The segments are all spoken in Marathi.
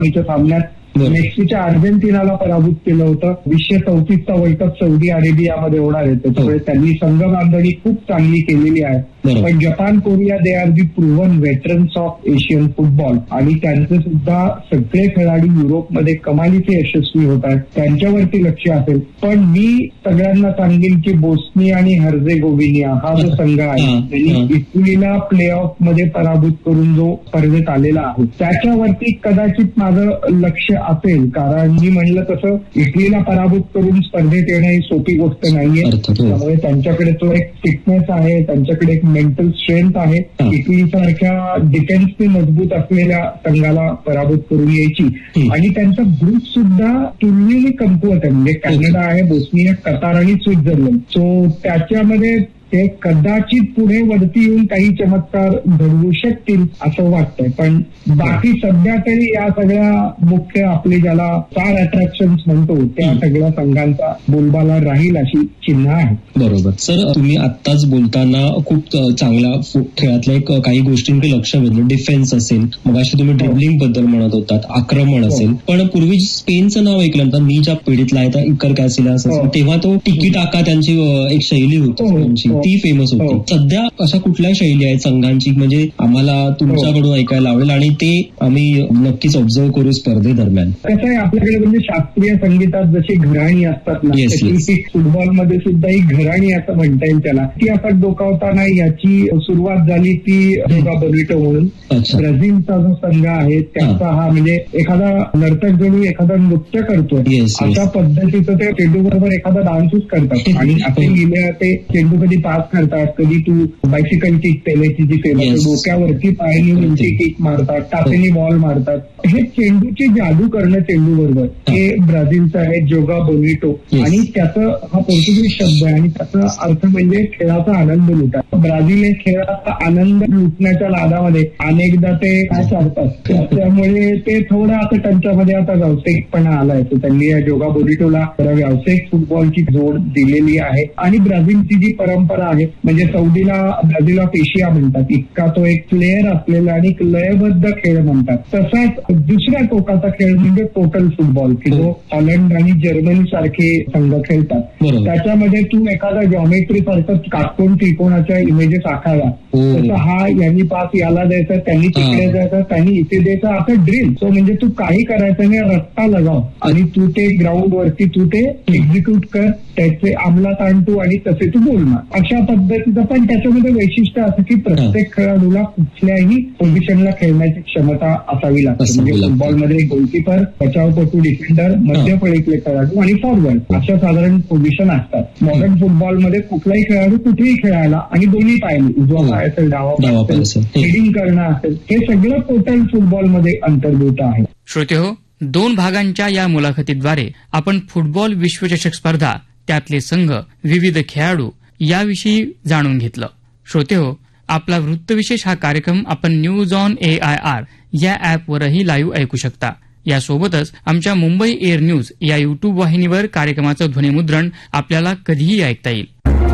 च्या सामन्यात मेक्सिकोच्या अर्जेंटिनाला पराभूत केलं होतं. 2034चा वर्ल्ड कप सौदी अरेबियामध्ये होणार आहे, त्याच्यामुळे त्यांनी संघ बांधणी खूप चांगली केलेली आहे. पण Japan, Korea they are the proven veterans of Asian football आणि त्यांचे सुद्धा सगळे खेळाडू युरोपमध्ये कमालीचे यशस्वी होत आहेत. त्यांच्यावरती लक्ष असेल. पण मी सगळ्यांना सांगेन की बोस्निया आणि हर्जेगोविनिया हा जो संघ आहे त्यांनी इटलीला प्ले ऑफ मध्ये पराभूत करून जो स्पर्धेत आलेला आहे त्याच्यावरती कदाचित माझं लक्ष असेल. कारण मी म्हणलं तसं इटलीला पराभूत करून स्पर्धेत येणं ही सोपी गोष्ट नाहीये. त्यामुळे त्यांच्याकडे तो एक फिटनेस आहे, त्यांच्याकडे एक मेंटल स्ट्रेंथ आहे. इटली सारख्या डिफेन्सने मजबूत असलेल्या संघाला पराभूत करून यायची. आणि त्यांचा ग्रुप सुद्धा तुलनेने कमकुवत आहे. म्हणजे कॅनडा आहे, बोस्निया, कतार आणि स्वित्झर्लंड. सो त्याच्यामध्ये ते कदाचित पुढे वरती येऊन काही चमत्कार घडवू शकतील असं वाटतंय. पण बाकी सध्या तरी या सगळ्या मुख्य आपले ज्याला स्टार अट्रॅक्शन्स म्हणतो त्या सगळ्या संघांचा बोलबाला राहील अशी चिन्ह आहे. बरोबर सर, तुम्ही आत्ताच बोलताना खूप चांगल्या खेळातल्या काही गोष्टींकडे लक्ष वेधलं. डिफेन्स असेल, मग अशी तुम्ही ड्रिबलिंग बद्दल म्हणत होतात, आक्रमण असेल. पण पूर्वी स्पेनचं नाव ऐकलं तर मी ज्या पिढीतला आहे त्या इकर कॅसिलास असेल तेव्हा तो टिकी टाका त्यांची एक शैली होती, ती फेमस होती. सध्या अशा कुठल्या शैली आहेत संघांची म्हणजे आम्हाला तुमच्याकडून ऐकायला आवडेल आणि ते आम्ही नक्कीच ऑब्झर्व करू स्पर्धेदरम्यान? कसं आहे आपल्याकडे म्हणजे शास्त्रीय संगीतात जशी घराणी असतात ना, फुटबॉलमध्ये सुद्धा ही घराणी असं म्हणता येईल त्याला. ती असं डोकावताना याची सुरुवात झाली ती जोगा बोनिटो म्हणून ब्राझीलचा जो संघ आहे त्याचा हा म्हणजे एखादा नर्तक जणू एखादा नृत्य करतोय अशा पद्धतीचं ते चेंडू बरोबर एखादा डान्सच करतात. आणि असे लिहिले ते चेंडू कधी पास करतात, कधी तू बायसिकल किक पेलेची जी फेमस डोक्यावरती पायाने उंची किक मारतात, टाचेनी बॉल मारतात. हे चेंडूची जादू करणं चेंडू बरोबर हे ब्राझीलचं आहे जोगा बोनिटो. आणि त्याचं हा पोर्तुगीज शब्द आहे आणि त्याचा अर्थ म्हणजे खेळाचा आनंद लुटा. ब्राझील हे खेळाचा आनंद लुटण्याच्या नादामध्ये अनेकदा ते काय करतात, त्यामुळे ते थोडं आता त्यांच्यामध्ये आता व्यावसायिकपणा आलाय. तर त्यांनी या जोगा बोनिटोला व्यावसायिक फुटबॉलची जोड दिलेली आहे. आणि ब्राझीलची जी परंपरा आहे म्हणजे सौदीला ब्राझील ऑफ एशिया म्हणतात, इतका तो एक प्लेअर असलेला आणि एक लयबद्ध खेळ म्हणतात. तसाच दुसऱ्या टोकाचा खेळ म्हणजे टोटल फुटबॉल की जो हॉलंड आणि जर्मनी सारखे संघ खेळतात. त्याच्यामध्ये तू एखादा जॉमेट्री सारखं काटकोन त्रिकोणाच्या इमेजेस आखावा, तसं हा यांनी पास याला द्यायचा, त्यांनी तिकडे द्यायचं, त्यांनी इथे द्यायचं, असं ड्रिल. तो म्हणजे तू काही करायचं नाही, रस्ता लगाव आणि तू ते ग्राउंड वरती तू ते एक्झिक्यूट कर, त्याचे अंमलात आणतो आणि तसे तू बोलणार अशा पद्धतीचं. पण त्याच्यामध्ये वैशिष्ट्य असं की प्रत्येक खेळाडूला कुठल्याही पोझिशनला खेळण्याची क्षमता असावी लागते. म्हणजे फुटबॉलमध्ये गोलकीपर, बचावपटू, डिफेंडर, मध्यफळीतले खेळाडू आणि फॉरवर्ड अशा साधारण पोझिशन असतात. मॉडर्न फुटबॉलमध्ये कुठलाही खेळाडू कुठेही खेळायला आणि दोन्ही पायाने उजवा पाय असेल, डावा पाय असेल, हेडिंग करणं असेल, हे सगळं टोटल फुटबॉलमध्ये अंतर्भूत आहे. श्रोतेहो, 2 भागांच्या या मुलाखतीद्वारे आपण फुटबॉल विश्वचषक स्पर्धा, त्यातले संघ, विविध खेळाडू याविषयी जाणून घेतलं. श्रोतेहो, आपला वृत्तविशेष हा कार्यक्रम आपण न्यूज ऑन AIR या ॲपवरही लाईव्ह ऐकू शकता. यासोबतच आमच्या मुंबई एअर न्यूज या युट्यूब वाहिनीवर कार्यक्रमाचं ध्वनिमुद्रण आपल्याला कधीही ऐकता येईल.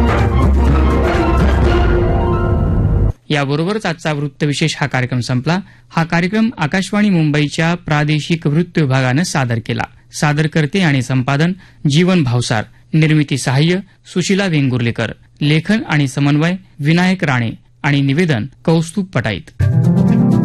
याबरोबरच आजचा वृत्तविशेष हा कार्यक्रम संपला. हा कार्यक्रम आकाशवाणी मुंबईच्या प्रादेशिक वृत्त विभागानं सादर केला. सादरकर्ते आणि संपादन जीवन भावसार, निर्मिती सहाय्य सुशीला वेंगुर्लेकर, लेखन आणि समन्वय विनायक राणे आणि निवेदन कौस्तुभ पटाईत.